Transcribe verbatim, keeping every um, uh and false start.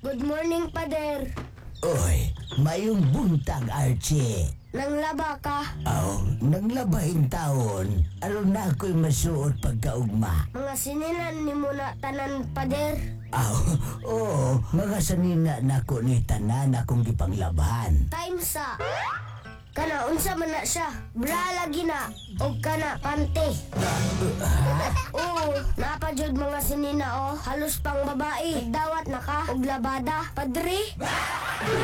Good morning, pader. Oy, mayong buntag, Archie. Nang laba ka. Aw, nang labahing taon, aron na ako'y masuot pagkaugma. Mga sinilan ni mo na tanan, pader. Aw, oo, mga sanina na ko ni tanan akong gipanglaban. Time sa. Kana, unsa man na siya. Bra lagi na. O kana, pante. Oo, napadyod mga sinina, oh. Halos pang babae. Dawat na ka. Og labada. Padre.